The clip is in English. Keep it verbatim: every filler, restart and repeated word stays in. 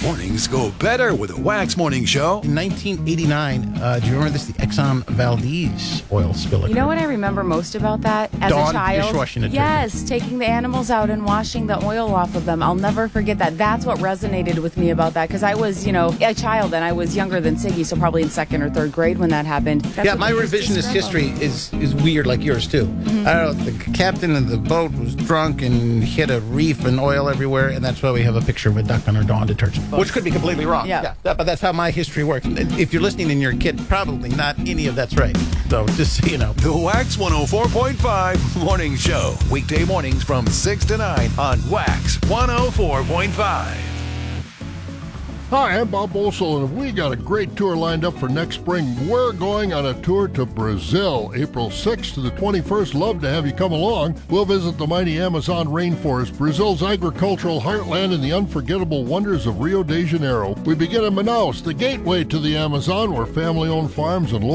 Mornings go better with a Wax Morning Show. In nineteen eighty-nine, uh, do you remember this? The Exxon Valdez oil spill. You know what I remember most about that as Dawn a child? dishwashing detergent. Yes, taking the animals out and washing the oil off of them. I'll never forget that. That's what resonated with me about that because I was, you know, a child and I was younger than Siggy, so probably in second or third grade when that happened. That's yeah, what my they used to revisionist scrub history over. is, is weird like yours, too. Mm-hmm. I don't know, the captain of the boat was drunk and hit a reef and oil everywhere, and that's why we have a picture of a duck on our Dawn detergent, which could be completely wrong. Yeah. yeah that, but that's how my history works. If you're listening and you're a kid, probably not any of that's right. So just so you know. The Wax one oh four point five Morning Show. Weekday mornings from six to nine on Wax one oh four point five. Hi, I'm Bob Bossel, and we got a great tour lined up for next spring. We're going on a tour to Brazil, April sixth to the twenty-first. Love to have you come along. We'll visit the mighty Amazon rainforest, Brazil's agricultural heartland, and the unforgettable wonders of Rio de Janeiro. We begin in Manaus, the gateway to the Amazon, where family-owned farms and local